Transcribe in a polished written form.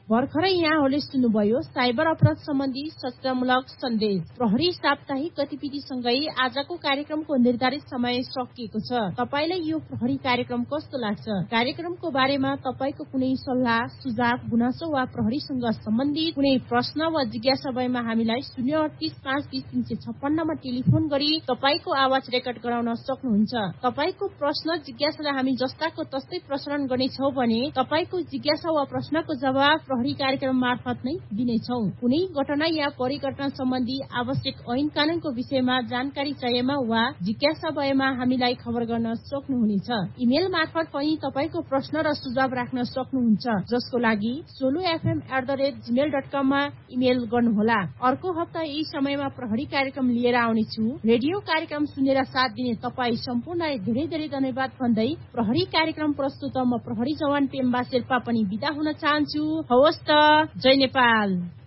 भर्खरै यहाँहरूले सुन्नुभयो साइबर अपराध सम्बन्धी सचेतनामूलक सन्देश। प्रहरी साप्ताहिक गतिविधिसँगै आजको कार्यक्रमको निर्धारित समय सकिएको छ। तपाईलाई यो प्रहरी कार्यक्रम कस्तो लाग्छ? कार्यक्रमको बारेमा तपाईको कुनै सल्लाह, सुझाव, गुनासो वा प्रहरीसँग सम्बन्धित कुनै प्रश्न वा जिज्ञासा भएमा हामीलाई 038520356 मा टेलिफोन गरी तपाईको आवाज रेकर्ड गराउन सक्नुहुन्छ। तपाईको प्रश्न जिज्ञासालाई हामी जस्ताको तस्तै प्रसारण गर्नेछौँ भने तपाईको जिज्ञासा वा प्रश्नको जवाब प्रहरी कार्यक्रम मार्फत नै दिनेछौँ। कुनै घटना या परिघटना सम्बन्धी आवश्यक ऐन कानूनको विषयमा जानकारी चाहिएमा वा जिज्ञासा भएमा हामीलाई खबर गर्न सक्नुहुनेछ। इमेल मार्फत पनि तपाईको प्रश्न र सुझाव राख्न सक्नुहुन्छ, जसको लागि solufm@gmail.com मा इमेल गर्नुहोला। अर्को हप्ता यही समयमा प्रहरी कार्यक्रम लिएर आउनेछु। रेडियो कार्यक्रम सुनेर साथ दिने तपाईँ सम्पूर्णलाई धेरै धेरै धन्यवाद भन्दै प्रहरी कार्यक्रम प्रस्तुत म प्रहरी जवान पेम्बा शेर्पा पनि बिदा हुन चाहन्छु। हवस् त, जय नेपाल।